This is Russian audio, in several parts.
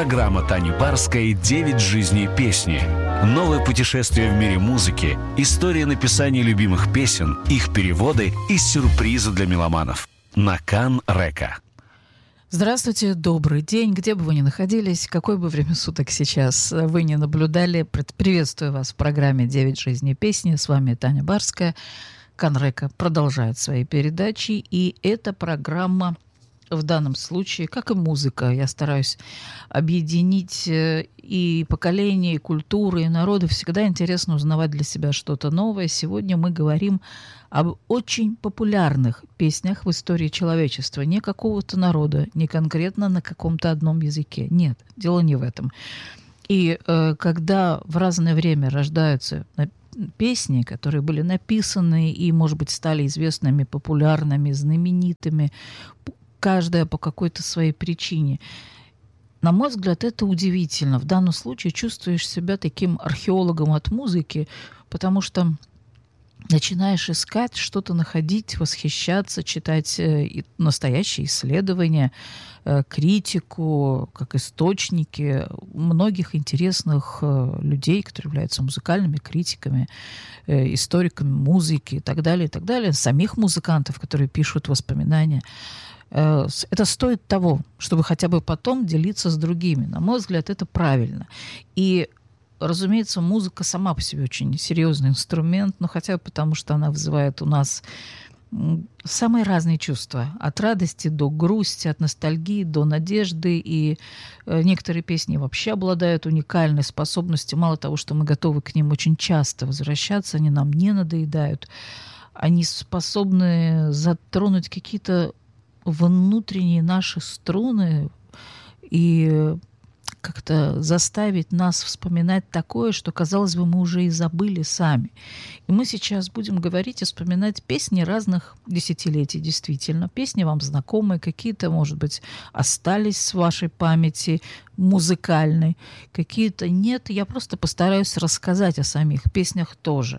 Программа Тани Барской «9 жизней песни». Новое путешествие в мире музыки, история написания любимых песен, их переводы и сюрпризы для меломанов. На Кан-Река. Здравствуйте, добрый день, где бы вы ни находились, какое бы время суток сейчас вы не наблюдали. Приветствую вас в программе «9 жизней песни». С вами Таня Барская. Кан-Река продолжает свои передачи, и эта программа в данном случае, как и музыка, я стараюсь объединить и поколения, и культуры, и народы. Всегда интересно узнавать для себя что-то новое. Сегодня мы говорим об очень популярных песнях в истории человечества. Не какого-то народа, не конкретно на каком-то одном языке. Нет, дело не в этом. И когда в разное время рождаются песни, которые были написаны и, может быть, стали известными, популярными, знаменитыми, каждая по какой-то своей причине. На мой взгляд, это удивительно. В данном случае чувствуешь себя таким археологом от музыки, потому что начинаешь искать, что-то находить, восхищаться, читать настоящие исследования, критику, как источники многих интересных людей, которые являются музыкальными критиками, историками музыки и так далее, самих музыкантов, которые пишут воспоминания. Это стоит того, чтобы хотя бы потом делиться с другими. На мой взгляд, это правильно. И, разумеется, музыка сама по себе очень серьезный инструмент, но хотя бы потому, что она вызывает у нас самые разные чувства. От радости до грусти, от ностальгии до надежды. И некоторые песни вообще обладают уникальной способностью. Мало того, что мы готовы к ним очень часто возвращаться, они нам не надоедают. Они способны затронуть какие-то внутренние наши струны и как-то заставить нас вспоминать такое, что, казалось бы, мы уже и забыли сами. И мы сейчас будем говорить и вспоминать песни разных десятилетий, действительно. Песни вам знакомые, какие-то, может быть, остались в вашей памяти музыкальной, какие-то нет. Я просто постараюсь рассказать о самих песнях тоже.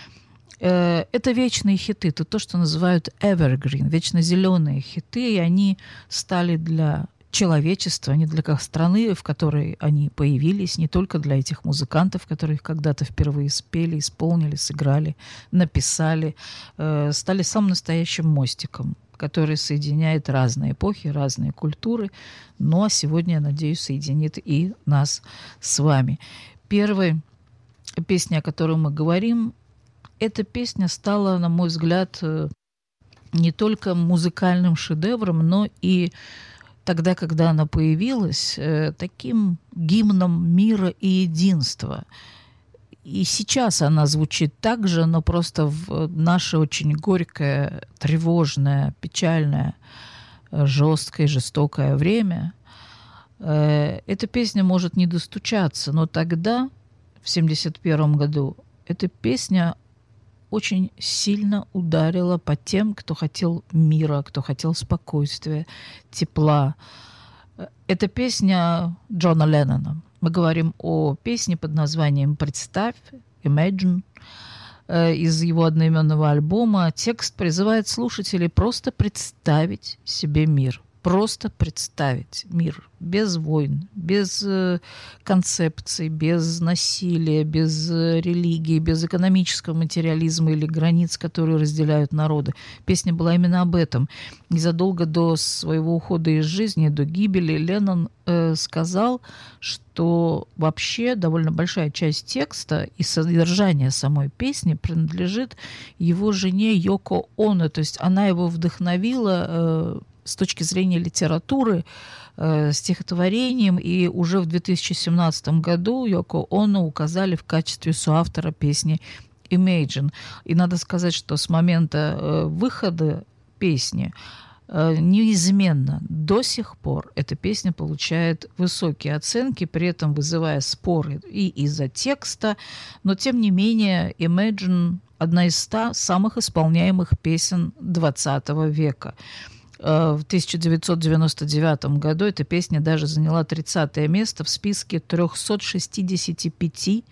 Это вечные хиты, это то, что называют evergreen, вечно зеленые хиты, и они стали для человечества, не для как страны, в которой они появились, не только для этих музыкантов, которые их когда-то впервые спели, исполнили, сыграли, написали, стали самым настоящим мостиком, который соединяет разные эпохи, разные культуры, но сегодня, я надеюсь, соединит и нас с вами. Первая песня, о которой мы говорим, эта песня стала, на мой взгляд, не только музыкальным шедевром, но и тогда, когда она появилась, таким гимном мира и единства. И сейчас она звучит так же, но просто в наше очень горькое, тревожное, печальное, жесткое, жестокое время эта песня может не достучаться. Но тогда, в 1971 году, эта песня очень сильно ударила по тем, кто хотел мира, кто хотел спокойствия, тепла. Это песня Джона Леннона. Мы говорим о песне под названием «Представь», «Imagine», из его одноименного альбома. Текст призывает слушателей просто представить себе мир. Просто представить мир без войн, без концепций, без насилия, без религии, без экономического материализма или границ, которые разделяют народы. Песня была именно об этом. Незадолго до своего ухода из жизни, до гибели, Леннон сказал, что вообще довольно большая часть текста и содержания самой песни принадлежит его жене Йоко Оно. То есть она его вдохновила с точки зрения литературы, стихотворением, и уже в 2017 году Йоко Оно указали в качестве соавтора песни «Imagine». И надо сказать, что с момента выхода песни неизменно до сих пор эта песня получает высокие оценки, при этом вызывая споры и из-за текста, но тем не менее «Imagine» — одна из 100 самых исполняемых песен XX века. В 1999 году эта песня даже заняла 30-е место в списке 365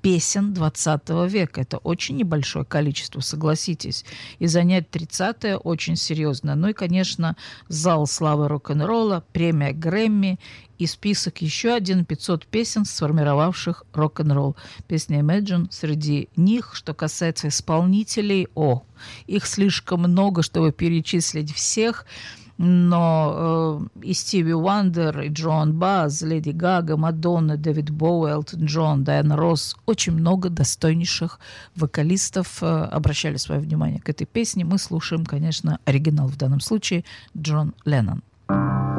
песен 20 века. Это очень небольшое количество, согласитесь. И занять 30-е очень серьезно. Ну и, конечно, зал славы рок-н-ролла, премия Грэмми и список еще один 500 песен, сформировавших рок-н-ролл. Песня Imagine среди них, что касается исполнителей, их слишком много, чтобы перечислить всех. Но и Стиви Уандер, и Джоан Баз, Леди Гага, Мадонна, Дэвид Боуи, Элтон Джон, Дайана Росс. Очень много достойнейших вокалистов обращали свое внимание к этой песне. Мы слушаем, конечно, оригинал в данном случае Джон Леннон.